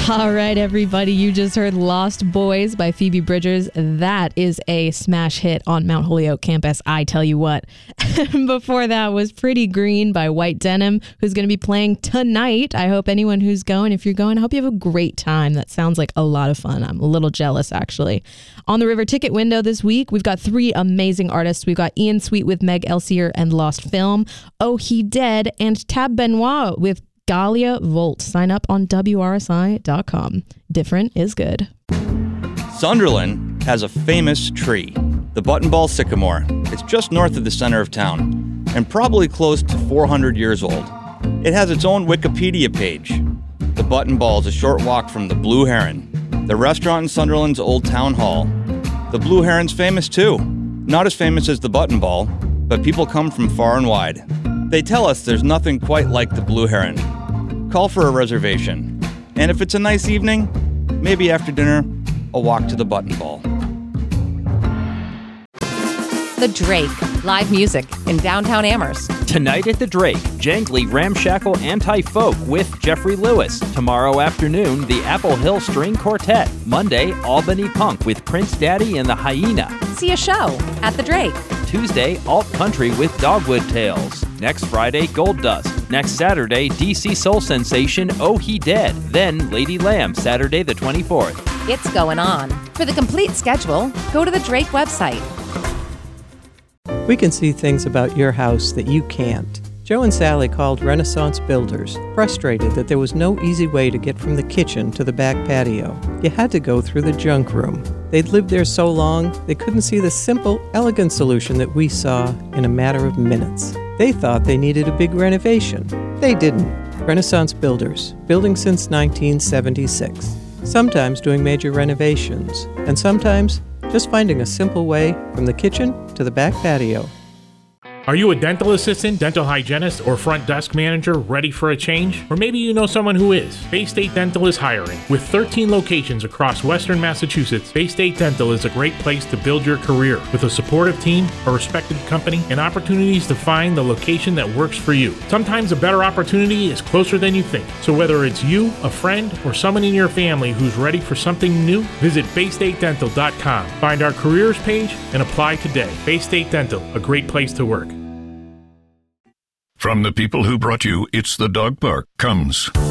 All right, everybody, you just heard Lost Boys by Phoebe Bridgers. That is a smash hit on Mount Holyoke campus, I tell you what. Before that was Pretty Green by White Denim, who's going to be playing tonight. I hope anyone who's going, if you're going, I hope you have a great time. That sounds like a lot of fun. I'm a little jealous, actually. On the River Ticket window this week, we've got 3 amazing artists. We've got Ian Sweet with Meg Elsier and Lost Film, Oh He Dead, and Tab Benoit with Galia Volt. Sign up on WRSI.com. Different is good. Sunderland has a famous tree, the Buttonball Sycamore. It's just north of the center of town and probably close to 400 years old. It has its own Wikipedia page. The Buttonball is a short walk from the Blue Heron, the restaurant in Sunderland's old town hall. The Blue Heron's famous too. Not as famous as the Buttonball, but people come from far and wide. They tell us there's nothing quite like the Blue Heron. Call for a reservation. And if it's a nice evening, maybe after dinner, a walk to the Buttonball. The Drake, live music in downtown Amherst. Tonight at the Drake, jangly, ramshackle, anti-folk with Jeffrey Lewis. Tomorrow afternoon, the Apple Hill String Quartet. Monday, Albany Punk with Prince Daddy and the Hyena. See a show at the Drake. Tuesday, Alt Country with Dogwood Tales. Next Friday, Gold Dust. Next Saturday, DC Soul Sensation, Oh He Dead. Then Lady Lamb, Saturday the 24th. It's going on. For the complete schedule, go to the Drake website. We can see things about your house that you can't. Joe and Sally called Renaissance Builders, frustrated that there was no easy way to get from the kitchen to the back patio. You had to go through the junk room. They'd lived there so long, they couldn't see the simple, elegant solution that we saw in a matter of minutes. They thought they needed a big renovation. They didn't. Renaissance Builders, building since 1976. Sometimes doing major renovations, and sometimes just finding a simple way from the kitchen to the back patio. Are you a dental assistant, dental hygienist, or front desk manager ready for a change? Or maybe you know someone who is. Bay State Dental is hiring. With 13 locations across Western Massachusetts, Bay State Dental is a great place to build your career. With a supportive team, a respected company, and opportunities to find the location that works for you. Sometimes a better opportunity is closer than you think. So whether it's you, a friend, or someone in your family who's ready for something new, visit BayStateDental.com. Find our careers page and apply today. Bay State Dental, a great place to work. From the people who brought you It's the Dog Park comes